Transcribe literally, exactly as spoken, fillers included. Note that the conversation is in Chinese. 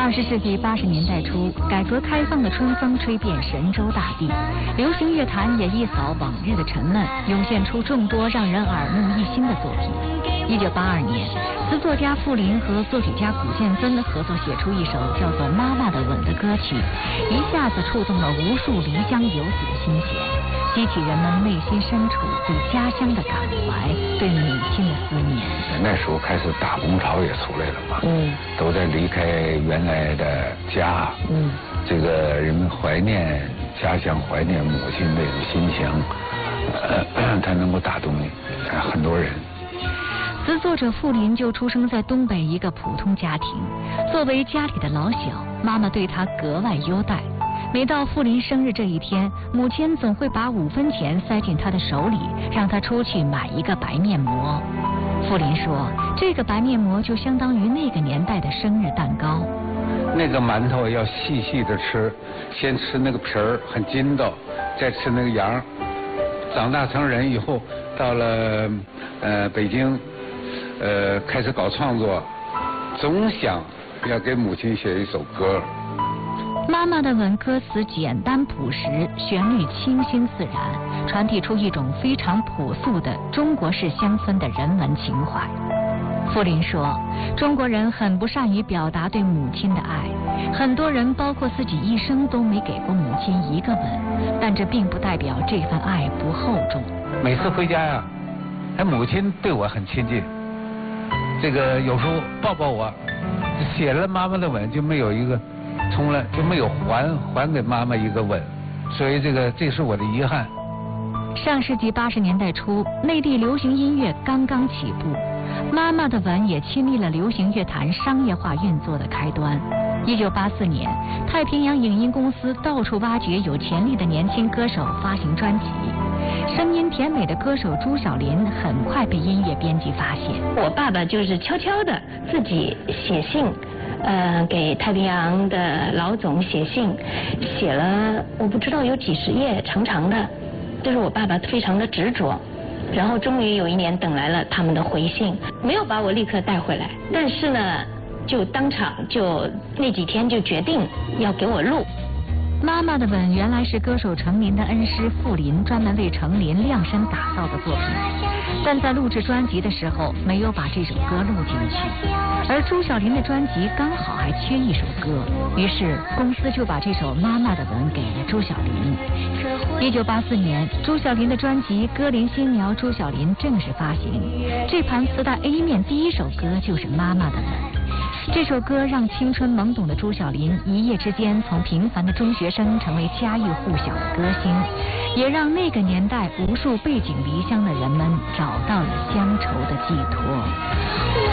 二十世纪八十年代初，改革开放的春风吹遍神州大地，流行乐坛也一扫往日的沉闷，涌现出众多让人耳目一新的作品。一九八二年，词作家傅林和作曲家古建芬合作写出一首叫做《妈妈的吻》的歌曲，一下子触动了无数离乡游子的心弦，激起人们内心深处对家乡的感怀，对母亲的思念。 那时候开始打工潮也出来了嘛， 嗯，都在离开原来的家， 嗯， 这个人们怀念家乡、怀念母亲那种心情，呃，它能够打动你，很多人。 词作者傅林就出生在东北一个普通家庭，作为家里的老小，妈妈对他格外优待。每到傅林生日这一天，母亲总会把五分钱塞进他的手里，让他出去买一个白面膜。傅林说，这个白面膜就相当于那个年代的生日蛋糕。 那个馒头要细细的吃，先吃那个皮儿很筋道，再吃那个瓤。长大成人以后，到了呃北京，呃开始搞创作，总想要给母亲写一首歌。 妈妈的吻歌词简单朴实，旋律清新自然，传递出一种非常朴素的中国式乡村的人文情怀。傅林说，中国人很不善于表达对母亲的爱，很多人包括自己一生都没给过母亲一个吻，但这并不代表这份爱不厚重。 每次回家呀、啊，哎，母亲对我很亲近，这个有时候抱抱我，写了妈妈的吻就没有一个，从来就没有还还给妈妈一个吻，所以这个这是我的遗憾。 上世纪八十年代初，内地流行音乐刚刚起步，妈妈的吻也亲历了流行乐坛商业化运作的开端。一九八四年，太平洋影音公司到处挖掘有潜力的年轻歌手发行专辑，声音甜美的歌手朱晓琳很快被音乐编辑发现。 我爸爸就是悄悄的自己写信，呃，给太平洋的老总写信，写了我不知道有几十页，长长的。就是我爸爸非常的执着，然后终于有一年等来了他们的回信，没有把我立刻带回来，但是呢，就当场就那几天就决定要给我录。 妈妈的吻原来是歌手程琳的恩师傅林专门为程琳量身打造的作品，但在录制专辑的时候没有把这首歌录进去，而朱晓琳的专辑刚好还缺一首歌，于是公司就把这首妈妈的吻给了朱晓琳。一九八四年，朱晓琳的专辑《歌林新苗朱晓琳》正式发行，这盘磁带 A 面第一首歌就是妈妈的吻。这首歌让青春懵懂的朱晓琳一夜之间从平凡的中学生成为家喻户晓的歌星，也让那个年代无数背井离乡的人们找到了乡愁的寄托。